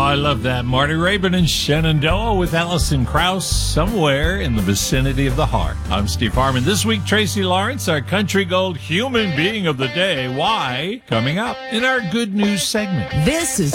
I love that. Marty Raybon and Shenandoah with Alison Krauss, Somewhere in the Vicinity of the Heart. I'm Steve Harmon. This week, Tracy Lawrence, our country gold human being of the day. Why? Coming up in our good news segment. This is